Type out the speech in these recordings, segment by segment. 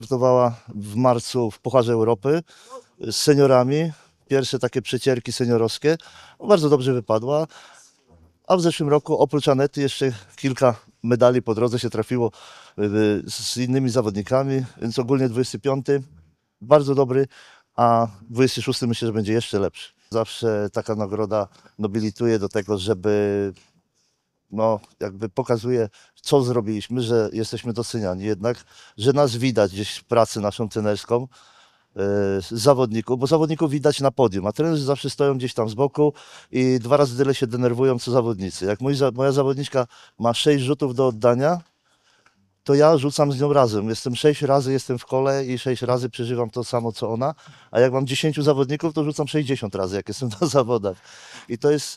Startowała w marcu w Pucharze Europy z seniorami. Pierwsze takie przecierki seniorowskie. Bardzo dobrze wypadła. A w zeszłym roku oprócz Anety jeszcze kilka medali po drodze się trafiło z innymi zawodnikami, więc ogólnie 25 bardzo dobry, a 26 myślę, że będzie jeszcze lepszy. Zawsze taka nagroda nobilituje do tego, żeby jakby pokazuje, co zrobiliśmy, że jesteśmy doceniani jednak, że nas widać gdzieś w pracy naszą trenerską, zawodników, bo zawodników widać na podium, a trenerzy zawsze stoją gdzieś tam z boku i 2 razy tyle się denerwują co zawodnicy. Jak moja zawodniczka ma 6 rzutów do oddania, to ja rzucam z nią razem. Jestem 6 razy w kole i 6 razy przeżywam to samo co ona, a jak mam 10 zawodników, to rzucam 60 razy, jak jestem na zawodach. I to jest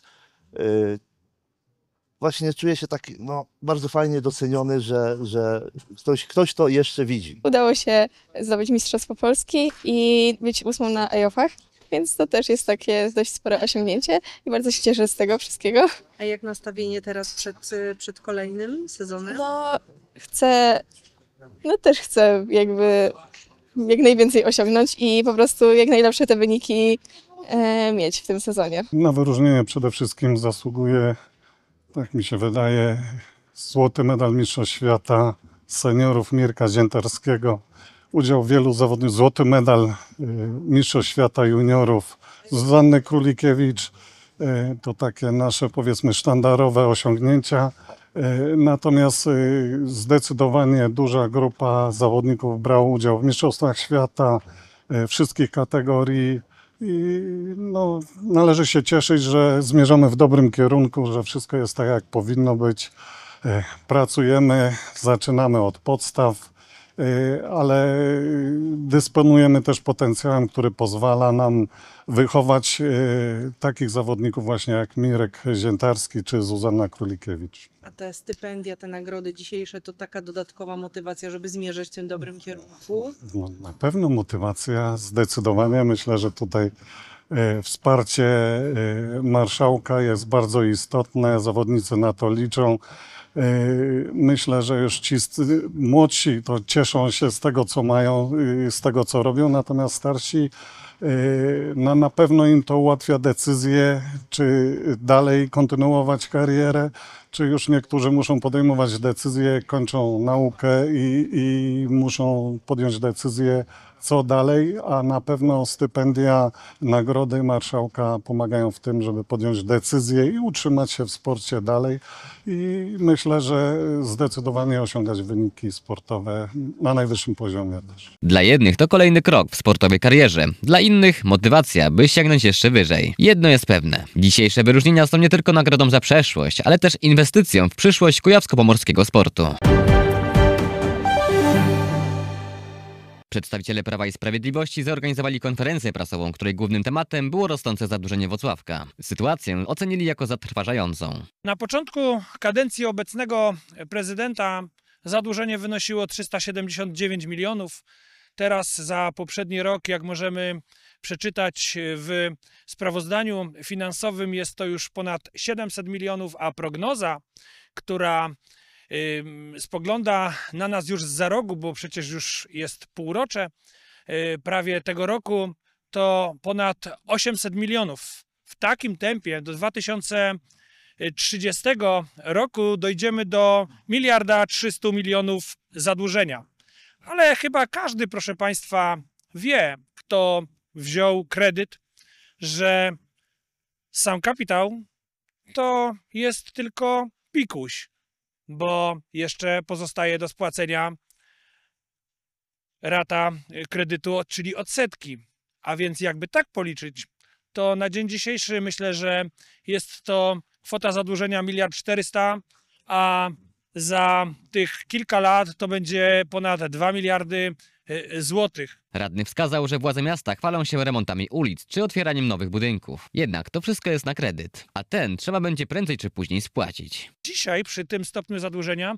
właśnie czuję się taki bardzo fajnie doceniony, że ktoś to jeszcze widzi. Udało się zdobyć Mistrzostwo Polski i być 8 na EOF-ach, więc to też jest takie dość spore osiągnięcie i bardzo się cieszę z tego wszystkiego. A jak nastawienie teraz przed kolejnym sezonem? Też chcę jakby jak najwięcej osiągnąć i po prostu jak najlepsze te wyniki mieć w tym sezonie. Na wyróżnienie przede wszystkim zasługuje, tak mi się wydaje, złoty medal Mistrzostw Świata seniorów Mirka Ziętarskiego. Udział wielu zawodników, złoty medal Mistrzostw Świata juniorów Zuzanny Królikiewicz. To takie nasze, powiedzmy, sztandarowe osiągnięcia. Natomiast zdecydowanie duża grupa zawodników brała udział w Mistrzostwach Świata wszystkich kategorii. I należy się cieszyć, że zmierzamy w dobrym kierunku, że wszystko jest tak, jak powinno być. Pracujemy, zaczynamy od podstaw, ale dysponujemy też potencjałem, który pozwala nam wychować takich zawodników właśnie jak Mirek Ziętarski czy Zuzanna Królikiewicz. A te stypendia, te nagrody dzisiejsze to taka dodatkowa motywacja, żeby zmierzać w tym dobrym kierunku? Na pewno motywacja, zdecydowanie. Myślę, że tutaj wsparcie marszałka jest bardzo istotne, zawodnicy na to liczą. Myślę, że już ci młodsi to cieszą się z tego, co mają, z tego, co robią, natomiast starsi na pewno im to ułatwia decyzję, czy dalej kontynuować karierę, czy już niektórzy muszą podejmować decyzję, kończą naukę i muszą podjąć decyzję, co dalej, a na pewno stypendia, nagrody marszałka pomagają w tym, żeby podjąć decyzję i utrzymać się w sporcie dalej. I myślę, że zdecydowanie osiągać wyniki sportowe na najwyższym poziomie też. Dla jednych to kolejny krok w sportowej karierze, dla innych motywacja, by sięgnąć jeszcze wyżej. Jedno jest pewne, dzisiejsze wyróżnienia są nie tylko nagrodą za przeszłość, ale też inwestycją w przyszłość kujawsko-pomorskiego sportu. Przedstawiciele Prawa i Sprawiedliwości zorganizowali konferencję prasową, której głównym tematem było rosnące zadłużenie Włocławka. Sytuację ocenili jako zatrważającą. Na początku kadencji obecnego prezydenta zadłużenie wynosiło 379 milionów. Teraz za poprzedni rok, jak możemy przeczytać w sprawozdaniu finansowym, jest to już ponad 700 milionów, a prognoza, która spogląda na nas już zza rogu, bo przecież już jest półrocze prawie tego roku, to ponad 800 milionów. W takim tempie do 2030 roku dojdziemy do 1,3 miliardów zadłużenia. Ale chyba każdy, proszę Państwa, wie, kto wziął kredyt, że sam kapitał to jest tylko pikuś, bo jeszcze pozostaje do spłacenia rata kredytu, czyli odsetki. A więc jakby tak policzyć, to na dzień dzisiejszy myślę, że jest to kwota zadłużenia 1,4 miliarda, a za tych kilka lat to będzie ponad 2 miliardy złotych. Radny wskazał, że władze miasta chwalą się remontami ulic czy otwieraniem nowych budynków. Jednak to wszystko jest na kredyt, a ten trzeba będzie prędzej czy później spłacić. Dzisiaj przy tym stopniu zadłużenia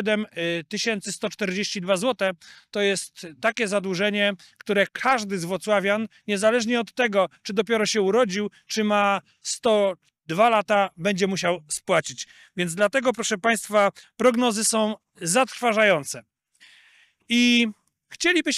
7142 zł to jest takie zadłużenie, które każdy z włocławian, niezależnie od tego, czy dopiero się urodził, czy ma 102 lata, będzie musiał spłacić. Więc dlatego, proszę Państwa, prognozy są zatrważające. I Chcielibyśmy